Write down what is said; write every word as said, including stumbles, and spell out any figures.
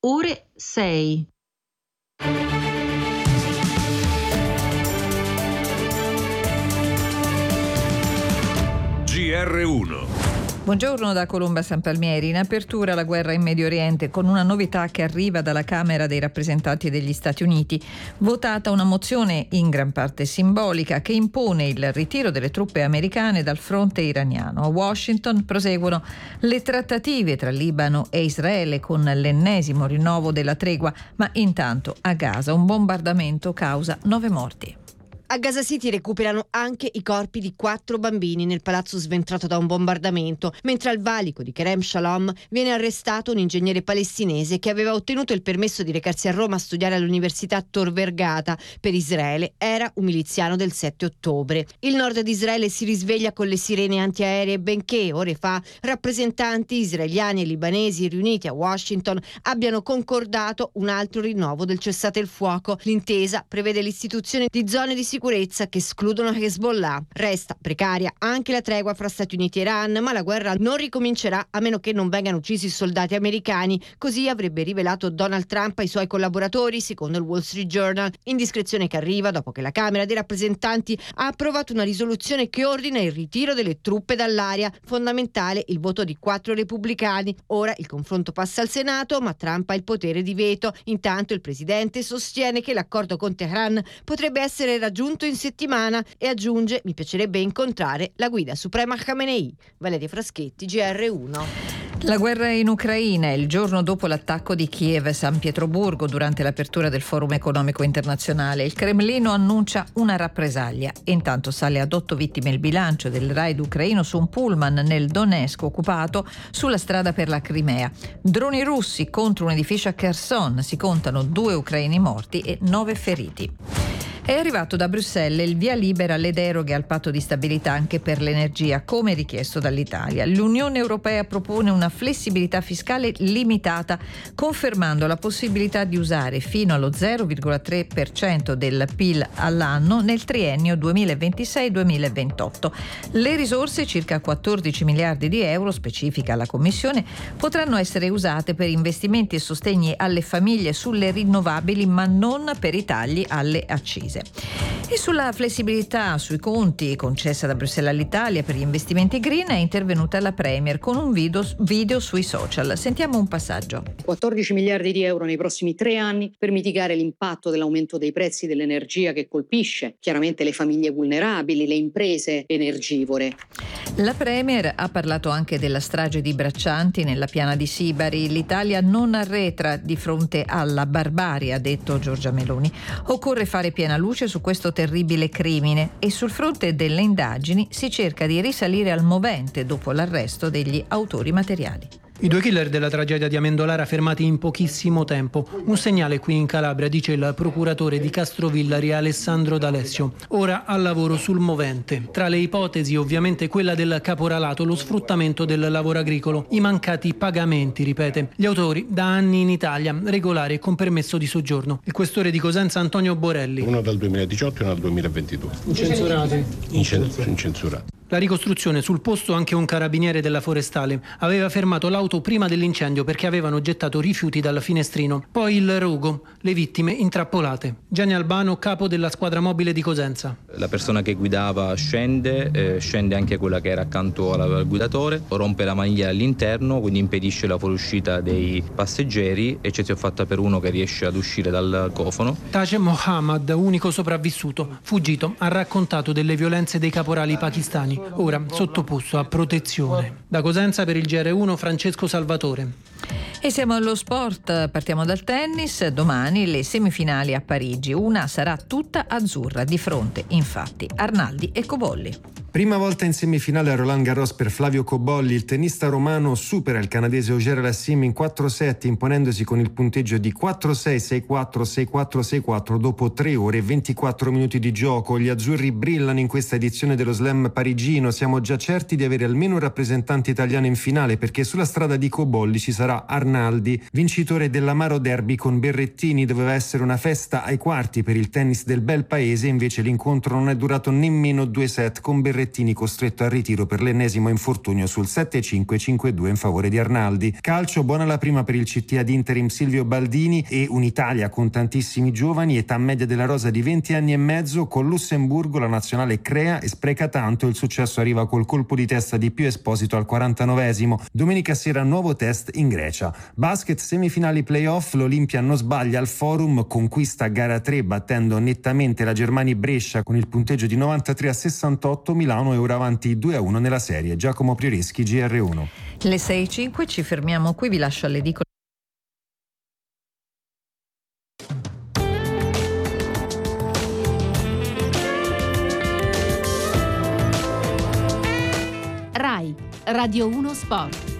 ore sei. G R uno. Buongiorno da Colomba San Palmieri. In apertura la guerra in Medio Oriente, con una novità che arriva dalla Camera dei rappresentanti degli Stati Uniti. Votata una mozione in gran parte simbolica che impone il ritiro delle truppe americane dal fronte iraniano. A Washington proseguono le trattative tra Libano e Israele con l'ennesimo rinnovo della tregua, ma intanto a Gaza un bombardamento causa nove morti. A Gaza City recuperano anche i corpi di quattro bambini nel palazzo sventrato da un bombardamento, mentre al valico di Kerem Shalom viene arrestato un ingegnere palestinese che aveva ottenuto il permesso di recarsi a Roma a studiare all'Università Tor Vergata. Per Israele era un miliziano del sette ottobre. Il nord di Israele si risveglia con le sirene antiaeree, benché ore fa rappresentanti israeliani e libanesi riuniti a Washington abbiano concordato un altro rinnovo del cessate il fuoco. L'intesa prevede l'istituzione di zone di sicurezza che escludono Hezbollah. Resta precaria anche la tregua fra Stati Uniti e Iran, ma la guerra non ricomincerà a meno che non vengano uccisi soldati americani. Così avrebbe rivelato Donald Trump ai suoi collaboratori, secondo il Wall Street Journal. Indiscrezione che arriva dopo che la Camera dei rappresentanti ha approvato una risoluzione che ordina il ritiro delle truppe dall'area. Fondamentale il voto di quattro repubblicani. Ora il confronto passa al Senato, ma Trump ha il potere di veto. Intanto il presidente sostiene che l'accordo con Teheran potrebbe essere raggiunto in settimana e aggiunge: mi piacerebbe incontrare la guida suprema Khamenei. Valeria Fraschetti, G R uno. La guerra in Ucraina, il giorno dopo l'attacco di Kiev e San Pietroburgo durante l'apertura del Forum economico internazionale. Il Cremlino annuncia una rappresaglia. Intanto sale ad otto vittime il bilancio del raid ucraino su un pullman nel Donetsk occupato sulla strada per la Crimea. Droni russi contro un edificio a Kherson, si contano due ucraini morti e nove feriti. È arrivato da Bruxelles il via libera alle deroghe al patto di stabilità anche per l'energia, come richiesto dall'Italia. L'Unione Europea propone una flessibilità fiscale limitata, confermando la possibilità di usare fino allo zero virgola tre per cento del P I L all'anno nel triennio duemilaventisei duemilaventotto. Le risorse, circa quattordici miliardi di euro, specifica la Commissione, potranno essere usate per investimenti e sostegni alle famiglie sulle rinnovabili, ma non per i tagli alle accise. E sulla flessibilità sui conti concessa da Bruxelles all'Italia per gli investimenti green è intervenuta la Premier con un video, video sui social. Sentiamo un passaggio. quattordici miliardi di euro nei prossimi tre anni per mitigare l'impatto dell'aumento dei prezzi dell'energia che colpisce chiaramente le famiglie vulnerabili, le imprese energivore. La Premier ha parlato anche della strage di braccianti nella piana di Sibari. L'Italia non arretra di fronte alla barbarie, ha detto Giorgia Meloni. Occorre fare piena luce su questo terribile crimine e sul fronte delle indagini si cerca di risalire al movente dopo l'arresto degli autori materiali. I due killer della tragedia di Amendolara fermati in pochissimo tempo. Un segnale qui in Calabria, dice il procuratore di Castrovillari Alessandro D'Alessio. Ora al lavoro sul movente. Tra le ipotesi ovviamente quella del caporalato, lo sfruttamento del lavoro agricolo, i mancati pagamenti, ripete. Gli autori da anni in Italia, regolari e con permesso di soggiorno. Il questore di Cosenza Antonio Borelli. Uno dal duemiladiciotto e uno dal duemilaventidue. Incensurati. Incen- incensurati. La ricostruzione: sul posto anche un carabiniere della Forestale aveva fermato l'auto prima dell'incendio perché avevano gettato rifiuti dal finestrino. Poi il rogo, le vittime intrappolate. Gianni Albano, capo della squadra mobile di Cosenza. La persona che guidava scende, eh, scende anche quella che era accanto al guidatore, rompe la maniglia all'interno, quindi impedisce la fuoriuscita dei passeggeri, eccezione fatta per uno che riesce ad uscire dal cofano. Tace Mohammad, unico sopravvissuto, fuggito, ha raccontato delle violenze dei caporali pakistani. Ora sottoposto a protezione. Da Cosenza per il G R uno Francesco Salvatore. E siamo allo sport, partiamo dal tennis. Domani le semifinali a Parigi, una sarà tutta azzurra, di fronte infatti Arnaldi e Cobolli. Prima volta in semifinale a Roland Garros per Flavio Cobolli, il tennista romano supera il canadese Auger-Aliassime in quattro set, imponendosi con il punteggio di quattro sei, sei quattro, sei quattro, sei quattro dopo tre ore e ventiquattro minuti di gioco. Gli azzurri brillano in questa edizione dello Slam parigino, siamo già certi di avere almeno un rappresentante italiano in finale, perché sulla strada di Cobolli ci sarà Arnaldi, vincitore dell'Amaro Derby con Berrettini. Doveva essere una festa ai quarti per il tennis del bel paese, invece l'incontro non è durato nemmeno due set, con Berrettini Berrettini costretto al ritiro per l'ennesimo infortunio sul sette cinque cinque due in favore di Arnaldi. Calcio, buona la prima per il C T ad interim Silvio Baldini e un'Italia con tantissimi giovani, età media della rosa di venti anni e mezzo. Con Lussemburgo la nazionale crea e spreca tanto, il successo arriva col colpo di testa di Pio Esposito al quarantanovesimo. Domenica sera nuovo test in Grecia. Basket, semifinali playoff, l'Olimpia non sbaglia al Forum, conquista gara tre battendo nettamente la Germani Brescia con il punteggio di novantatré a sessantotto. Milano è ora avanti due a uno nella serie. Giacomo Prioreschi, G R uno. Le sei e cinque, ci fermiamo qui, vi lascio all'edicola. RAI Radio uno Sport.